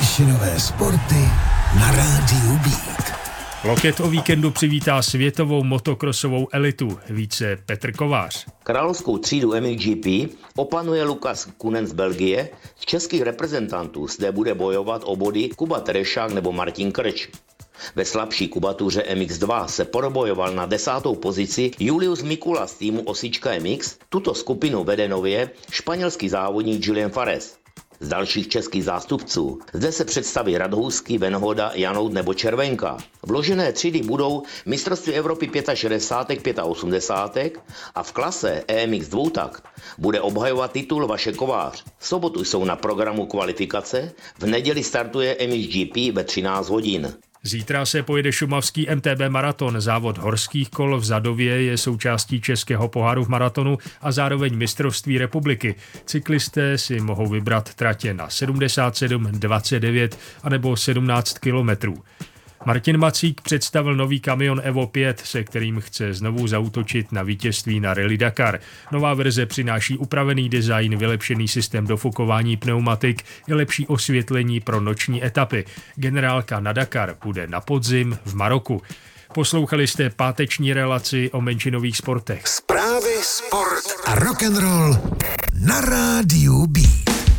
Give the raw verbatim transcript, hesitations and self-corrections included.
menšinové sporty na rádiu Beat. Loket o víkendu přivítá světovou motokrosovou elitu. Více Petr Kovář. Královskou třídu M X G P opanuje Lukas Kunen z Belgie. Z českých reprezentantů zde bude bojovat o body Kuba Terešák nebo Martin Krč. Ve slabší kubatuře M X dva se probojoval na desátou pozici Julius Mikula z týmu Osička M X. Tuto skupinu vede nově španělský závodník Julián Fares. Z dalších českých zástupců zde se představí Radhousky, Venhoda, Janout nebo Červenka. Vložené třídy budou mistrovství Evropy šedesát pět, osmdesát pět a v klase E M X dvoutakt bude obhajovat titul Vašek Kovář. V sobotu jsou na programu kvalifikace, v neděli startuje M X G P ve třináct hodin. Zítra se pojede šumavský M T B maraton. Závod horských kol v Zadově je součástí českého poháru v maratonu a zároveň mistrovství republiky. Cyklisté si mohou vybrat tratě na sedmdesát sedm, dvacet devět anebo sedmnáct kilometrů. Martin Macík představil nový kamion Evo pět, se kterým chce znovu zaútočit na vítězství na Rally Dakar. Nová verze přináší upravený design, vylepšený systém dofukování pneumatik i lepší osvětlení pro noční etapy. Generálka na Dakar bude na podzim v Maroku. Poslouchali jste páteční relaci o menšinových sportech. Zprávy, sport a rock'n'roll na rádiu Beat.